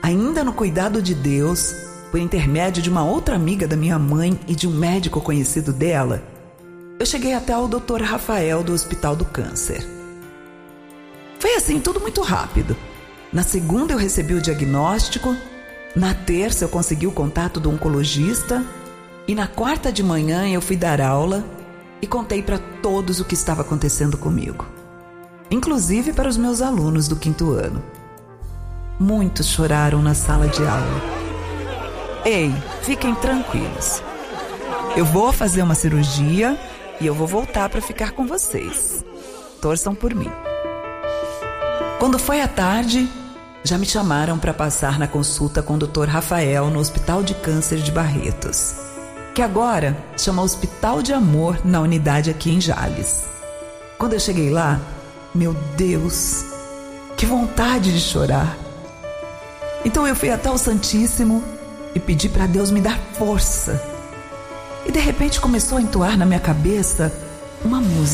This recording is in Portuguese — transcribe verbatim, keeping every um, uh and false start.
Ainda no cuidado de Deus, por intermédio de uma outra amiga da minha mãe e de um médico conhecido dela, eu cheguei até o doutor Rafael do Hospital do Câncer. Foi assim, tudo muito rápido. Na segunda eu recebi o diagnóstico, na terça eu consegui o contato do oncologista e na quarta de manhã eu fui dar aula e contei para todos o que estava acontecendo comigo, inclusive para os meus alunos do quinto ano. Muitos choraram na sala de aula. Ei, fiquem tranquilos. Eu vou fazer uma cirurgia e eu vou voltar para ficar com vocês. Torçam por mim. Quando foi à tarde, já me chamaram para passar na consulta com o doutor Rafael no Hospital de Câncer de Barretos, que agora chama Hospital de Amor na unidade aqui em Jales. Quando eu cheguei lá, meu Deus, que vontade de chorar. Então eu fui até o Santíssimo e pedi para Deus me dar força. E de repente começou a entoar na minha cabeça uma música.